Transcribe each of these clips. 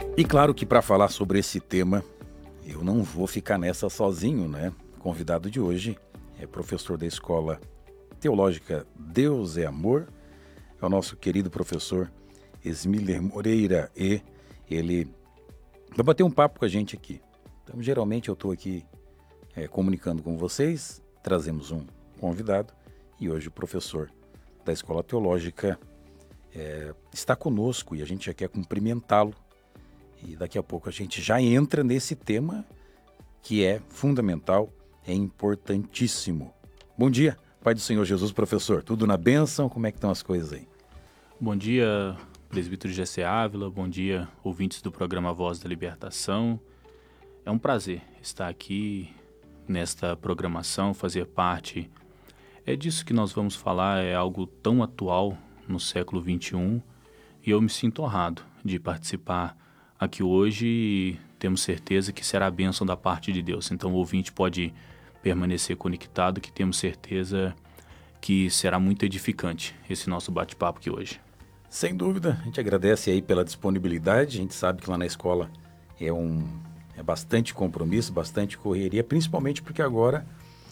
E claro que para falar sobre esse tema, eu não vou ficar nessa sozinho, né? O convidado de hoje é professor da Escola Teológica Deus é Amor, é o nosso querido professor Esmiller Moreira, e ele vai bater um papo com a gente aqui. Então, geralmente eu estou aqui comunicando com vocês, trazemos um convidado, e hoje o professor da Escola Teológica está conosco e a gente já quer cumprimentá-lo. E daqui a pouco a gente já entra nesse tema que é fundamental, é importantíssimo. Bom dia, Pai do Senhor Jesus, professor. Tudo na bênção? Como é que estão as coisas aí? Bom dia, presbítero Jessé Ávila. Bom dia, ouvintes do programa Voz da Libertação. É um prazer estar aqui nesta programação, fazer parte. É disso que nós vamos falar, é algo tão atual no século XXI, e eu me sinto honrado de participar aqui hoje e temos certeza que será a bênção da parte de Deus. Então o ouvinte pode permanecer conectado, que temos certeza que será muito edificante esse nosso bate-papo aqui hoje. Sem dúvida, a gente agradece aí pela disponibilidade. A gente sabe que lá na escola é bastante compromisso, bastante correria, principalmente porque agora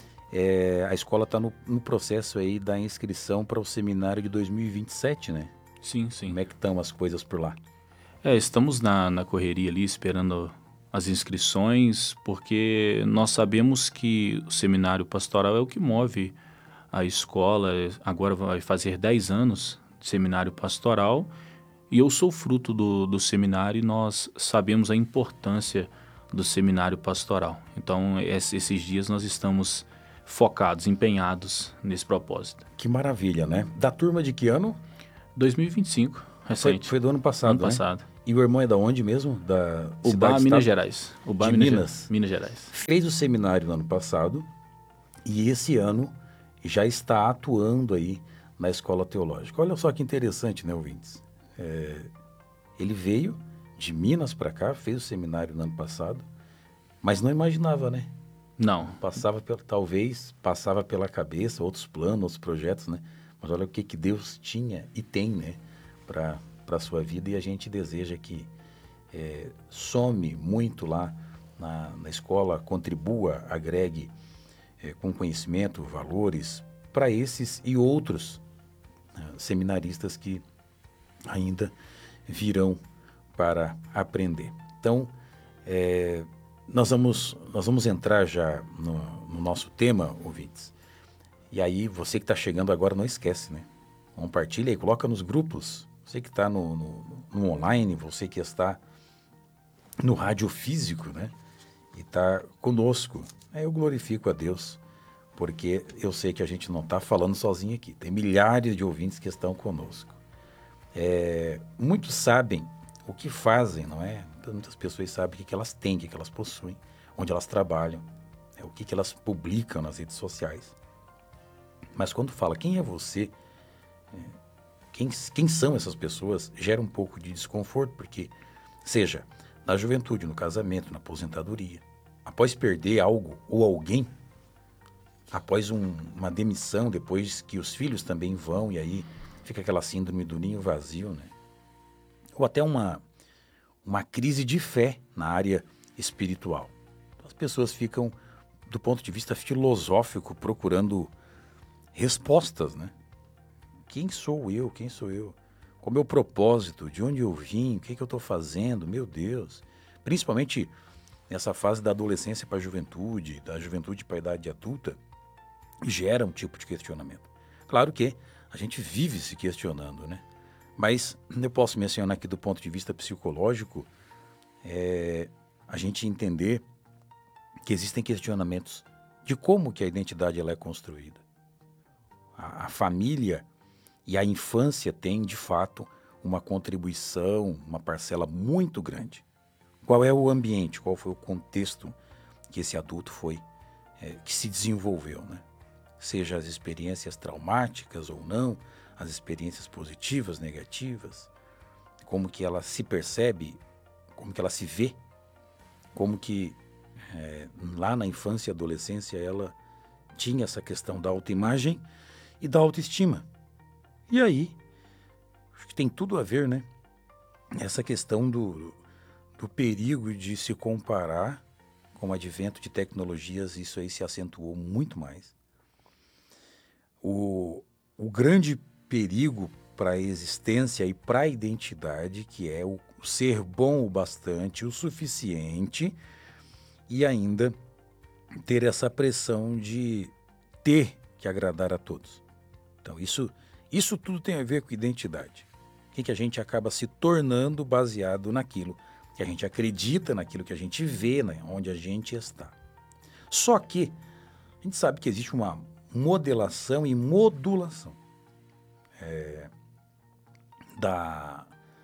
a escola está no processo aí da inscrição para o seminário de 2027, né? Sim, sim. Como é que estão as coisas por lá? Estamos na correria ali, esperando as inscrições, porque nós sabemos que o seminário pastoral é o que move a escola. Agora vai fazer 10 anos de seminário pastoral, e eu sou fruto do seminário, e nós sabemos a importância do seminário pastoral. Então, esses dias nós estamos focados, empenhados nesse propósito. Que maravilha, né? Da turma de que ano? 2025, recente. Foi do ano passado, Ano né? passado. E o irmão é da onde mesmo? Da Ubá, Minas Gerais. De Minas? Minas Gerais. Fez o seminário no ano passado e esse ano já está atuando aí na escola teológica. Olha só que interessante, né, ouvintes? Ele veio de Minas para cá, fez o seminário no ano passado, mas não imaginava, né? Não. Talvez passava pela cabeça outros planos, outros projetos, né? Mas olha o que Deus tinha e tem, né, para a sua vida, e a gente deseja que some muito lá na escola, contribua, agregue com conhecimento, valores para esses e outros seminaristas que ainda virão para aprender. Então, nós vamos entrar já no nosso tema, ouvintes. E aí, você que está chegando agora, não esquece, né? Compartilha aí, coloca nos grupos. Você que está no online, você que está no rádio físico, né? E está conosco. Eu glorifico a Deus, porque eu sei que a gente não está falando sozinho aqui. Tem milhares de ouvintes que estão conosco. Muitos sabem o que fazem, não é? Muitas pessoas sabem o que elas têm, o que elas possuem, onde elas trabalham, o que elas publicam nas redes sociais. Mas quando fala quem é você, quem são essas pessoas, gera um pouco de desconforto, porque seja na juventude, no casamento, na aposentadoria, após perder algo ou alguém, após uma demissão, depois que os filhos também vão, e aí fica aquela síndrome do ninho vazio, né? Ou até uma crise de fé na área espiritual. As pessoas ficam, do ponto de vista filosófico, procurando respostas, né? Quem sou eu? Quem sou eu? Qual é o meu propósito? De onde eu vim? O que eu estou fazendo? Meu Deus! Principalmente nessa fase da adolescência para a juventude, da juventude para a idade adulta, gera um tipo de questionamento. Claro que a gente vive se questionando, né? Mas eu posso mencionar aqui do ponto de vista psicológico, a gente entender que existem questionamentos de como que a identidade ela é construída. A família e a infância têm, de fato, uma contribuição, uma parcela muito grande. Qual é o ambiente, qual foi o contexto que esse adulto que se desenvolveu, né? Seja as experiências traumáticas ou não, as experiências positivas, negativas, como que ela se percebe, como que ela se vê, como que lá na infância e adolescência ela tinha essa questão da autoimagem e da autoestima. E aí, acho que tem tudo a ver, né? Essa questão do perigo de se comparar. Com o advento de tecnologias, isso aí se acentuou muito mais. O grande perigo para a existência e para a identidade, que é o ser bom o bastante, o suficiente, e ainda ter essa pressão de ter que agradar a todos. Então, isso tudo tem a ver com identidade. Quem que a gente acaba se tornando baseado naquilo que a gente acredita, naquilo que a gente vê, né, onde a gente está. Só que a gente sabe que existe uma modelação e modulação da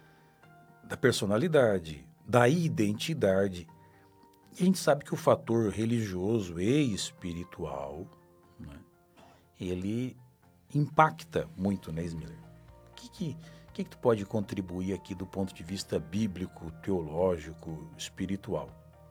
personalidade, da identidade. E a gente sabe que o fator religioso e espiritual, né, ele impacta muito, né, Smiller? O que tu pode contribuir aqui do ponto de vista bíblico, teológico, espiritual?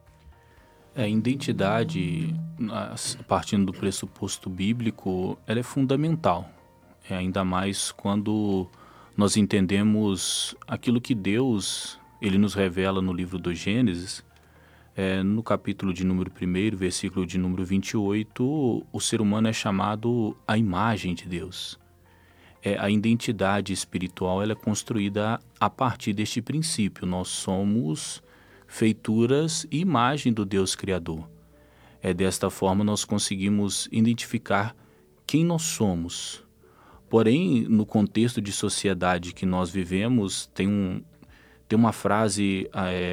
A identidade, partindo do pressuposto bíblico, ela é fundamental. Ainda mais quando nós entendemos aquilo que Deus ele nos revela no livro do Gênesis. No capítulo de número 1, versículo de número 28, o ser humano é chamado a imagem de Deus. A identidade espiritual ela é construída a partir deste princípio. Nós somos feituras e imagem do Deus Criador. Desta forma nós conseguimos identificar quem nós somos. Porém, no contexto de sociedade que nós vivemos, tem uma frase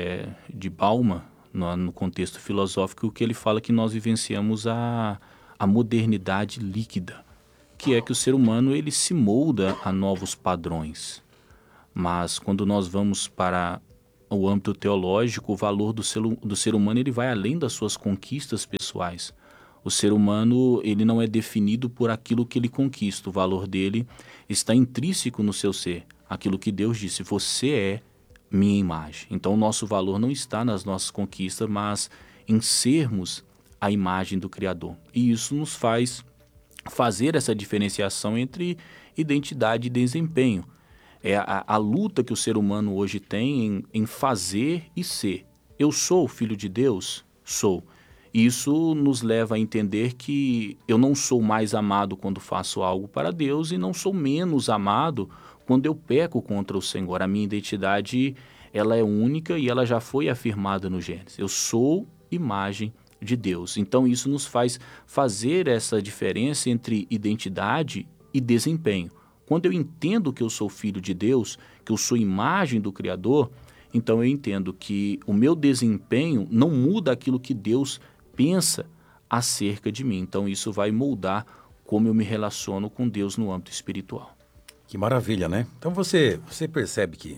de Bauman, no contexto filosófico, que ele fala que nós vivenciamos a modernidade líquida, que é que o ser humano ele se molda a novos padrões. Mas quando nós vamos para o âmbito teológico, o valor do ser humano ele vai além das suas conquistas pessoais. O ser humano ele não é definido por aquilo que ele conquista, o valor dele está intrínseco no seu ser. Aquilo que Deus disse, você é minha imagem. Então o nosso valor não está nas nossas conquistas, mas em sermos a imagem do Criador. E isso nos faz fazer essa diferenciação entre identidade e desempenho. É a luta que o ser humano hoje tem em fazer e ser. Eu sou filho de Deus? Sou. Isso nos leva a entender que eu não sou mais amado quando faço algo para Deus e não sou menos amado quando eu peco contra o Senhor. A minha identidade ela é única e ela já foi afirmada no Gênesis. Eu sou imagem de Deus. Então isso nos faz fazer essa diferença entre identidade e desempenho. Quando eu entendo que eu sou filho de Deus, que eu sou imagem do Criador, então eu entendo que o meu desempenho não muda aquilo que Deus pensa acerca de mim. Então isso vai moldar como eu me relaciono com Deus no âmbito espiritual. Que maravilha, né? Então você percebe que,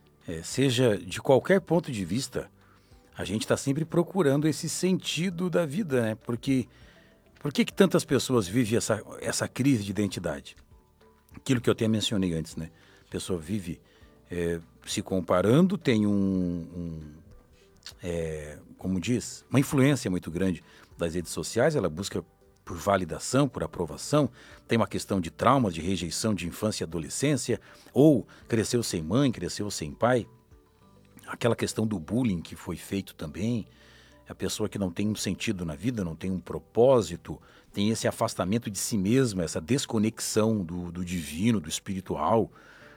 seja de qualquer ponto de vista, a gente está sempre procurando esse sentido da vida, né? Porque por que tantas pessoas vivem essa crise de identidade? Aquilo que eu até mencionei antes, né? A pessoa vive se comparando, tem como diz, uma influência muito grande das redes sociais, ela busca por validação, por aprovação, tem uma questão de trauma, de rejeição de infância e adolescência, ou cresceu sem mãe, cresceu sem pai, aquela questão do bullying que foi feito também, a pessoa que não tem um sentido na vida, não tem um propósito, tem esse afastamento de si mesma, essa desconexão do divino, do espiritual,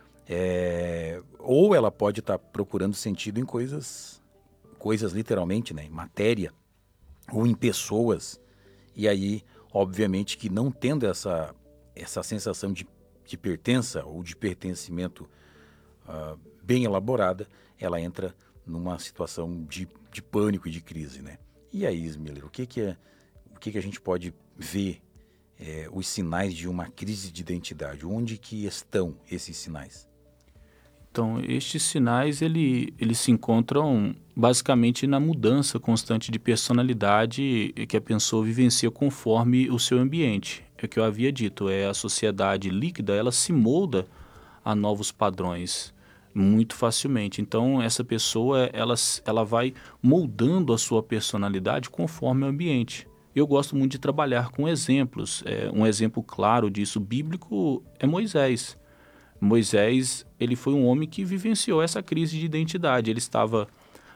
ou ela pode estar procurando sentido em coisas literalmente, né, em matéria, ou em pessoas, e aí, obviamente, que não tendo essa sensação de pertença ou de pertencimento bem elaborada, ela entra numa situação de pânico e de crise, né? E aí, Smiller, o que a gente pode ver os sinais de uma crise de identidade? Onde que estão esses sinais? Então, estes sinais eles se encontram basicamente na mudança constante de personalidade que a pessoa vivencia conforme o seu ambiente. É o que eu havia dito, a sociedade líquida, ela se molda a novos padrões muito facilmente. Então, essa pessoa ela vai moldando a sua personalidade conforme o ambiente. Eu gosto muito de trabalhar com exemplos. Um exemplo claro disso bíblico é Moisés. Moisés, ele foi um homem que vivenciou essa crise de identidade. Ele estava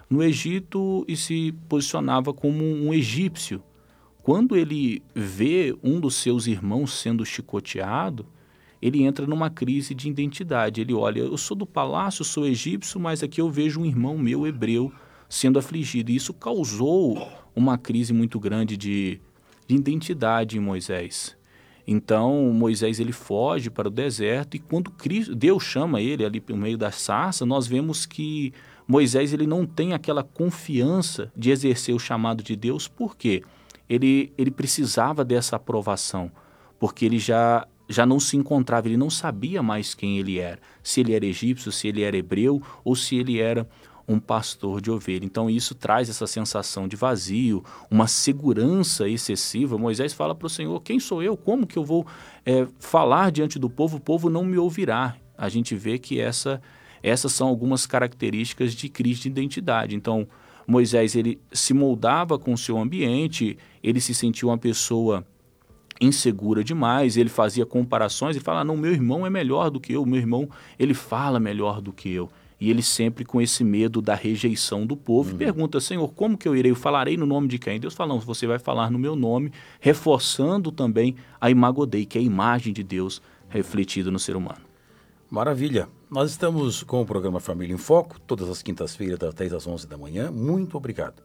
no Egito e se posicionava como um egípcio. Quando ele vê um dos seus irmãos sendo chicoteado, ele entra numa crise de identidade. Ele olha, eu sou do palácio, sou egípcio, mas aqui eu vejo um irmão meu hebreu sendo afligido. E isso causou uma crise muito grande de identidade em Moisés. Então, Moisés ele foge para o deserto e quando Deus chama ele ali no meio da sarça, nós vemos que Moisés ele não tem aquela confiança de exercer o chamado de Deus. Por quê? Ele precisava dessa aprovação, porque ele já não se encontrava, ele não sabia mais quem ele era, se ele era egípcio, se ele era hebreu ou se ele era um pastor de ovelha. Então isso traz essa sensação de vazio, uma segurança excessiva. Moisés fala para o Senhor, quem sou eu? Como que eu vou falar diante do povo? O povo não me ouvirá. A gente vê que essas são algumas características de crise de identidade. Então Moisés ele se moldava com o seu ambiente, ele se sentia uma pessoa insegura demais, ele fazia comparações, ele fala, não, meu irmão é melhor do que eu, meu irmão ele fala melhor do que eu. E ele sempre com esse medo da rejeição do povo, pergunta, Senhor, como que eu irei? Eu falarei no nome de quem? Deus fala, não, você vai falar no meu nome, reforçando também a imago Dei, que é a imagem de Deus refletida no ser humano. Maravilha. Nós estamos com o programa Família em Foco, todas as quintas-feiras, das 10 às 11 da manhã. Muito obrigado.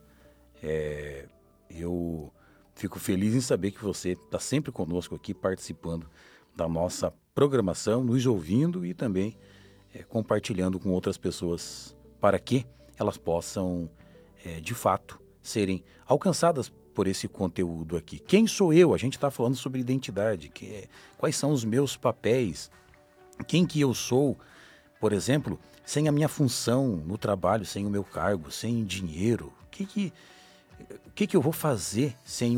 Eu fico feliz em saber que você está sempre conosco aqui, participando da nossa programação, nos ouvindo e também compartilhando com outras pessoas para que elas possam, de fato, serem alcançadas por esse conteúdo aqui. Quem sou eu? A gente está falando sobre identidade. Quais são os meus papéis? Quem que eu sou, por exemplo, sem a minha função no trabalho, sem o meu cargo, sem dinheiro? O que eu vou fazer sem